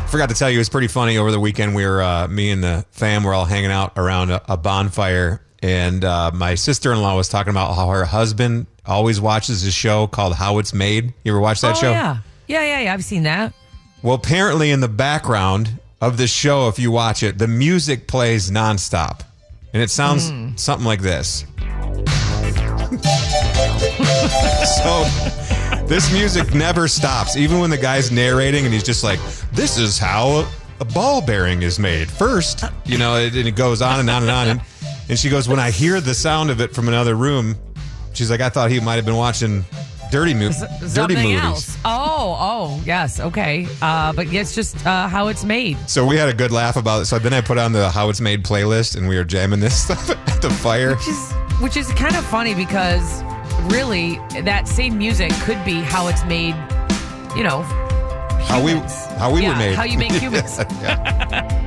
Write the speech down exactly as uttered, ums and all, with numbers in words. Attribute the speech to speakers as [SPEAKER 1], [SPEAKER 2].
[SPEAKER 1] forgot to tell you, it was pretty funny over the weekend. We were, uh, me and the fam were all hanging out around a, a bonfire, and uh, my sister-in-law was talking about how her husband always watches a show called How It's Made. You ever watch that
[SPEAKER 2] oh,
[SPEAKER 1] show?
[SPEAKER 2] yeah. Yeah, yeah, yeah. I've seen that.
[SPEAKER 1] Well, apparently in the background of this show, if you watch it, the music plays nonstop. And it sounds mm. something like this. So this music never stops, even when the guy's narrating and he's just like, this is how a ball bearing is made. First, you know, and it goes on and on and on. And, and she goes, when I hear the sound of it from another room, she's like, I thought he might have been watching dirty, mo-
[SPEAKER 2] S-
[SPEAKER 1] dirty movies.
[SPEAKER 2] Else. Oh, oh, yes. Okay. Uh, but it's just uh, how it's made.
[SPEAKER 1] So we had a good laugh about it. So then I put on the How It's Made playlist and we were jamming this stuff at the fire.
[SPEAKER 2] Which is, which is kind of funny because really that same music could be how it's made, you know, humans.
[SPEAKER 1] How we, how we
[SPEAKER 2] yeah,
[SPEAKER 1] were made.
[SPEAKER 2] How you make humans.
[SPEAKER 1] yeah.